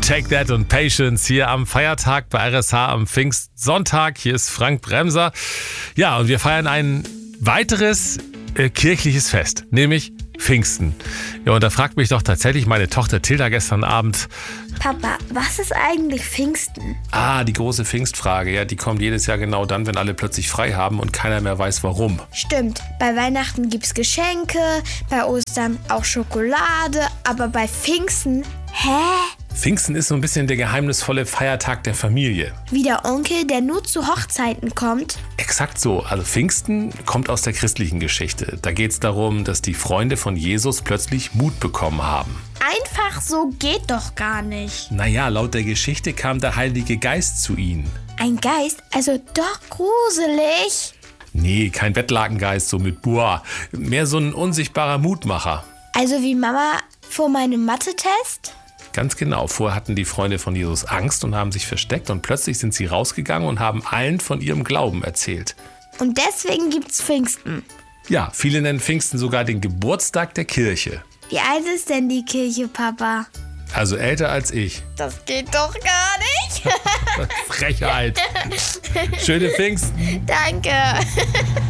Take That und Patience hier am Feiertag bei RSH am Pfingstsonntag. Hier ist Frank Bremser. Ja, und wir feiern ein weiteres kirchliches Fest, nämlich Pfingsten. Ja, und da fragt mich doch tatsächlich meine Tochter Tilda gestern Abend: Papa, was ist eigentlich Pfingsten? Die große Pfingstfrage. Ja, die kommt jedes Jahr genau dann, wenn alle plötzlich frei haben und keiner mehr weiß, warum. Stimmt, bei Weihnachten gibt's Geschenke, bei Ostern auch Schokolade, aber bei Pfingsten, Pfingsten ist so ein bisschen der geheimnisvolle Feiertag der Familie. Wie der Onkel, der nur zu Hochzeiten kommt? Exakt so. Also Pfingsten kommt aus der christlichen Geschichte. Da geht es darum, dass die Freunde von Jesus plötzlich Mut bekommen haben. Einfach so geht doch gar nicht. Naja, laut der Geschichte kam der Heilige Geist zu ihnen. Ein Geist? Also doch gruselig. Nee, kein Bettlakengeist, so mit Boah. Mehr so ein unsichtbarer Mutmacher. Also wie Mama vor meinem Mathe-Test? Ganz genau. Vorher hatten die Freunde von Jesus Angst und haben sich versteckt und plötzlich sind sie rausgegangen und haben allen von ihrem Glauben erzählt. Und deswegen gibt's Pfingsten. Ja, viele nennen Pfingsten sogar den Geburtstag der Kirche. Wie alt ist denn die Kirche, Papa? Also älter als ich. Das geht doch gar nicht. Frechheit. Schöne Pfingsten. Danke.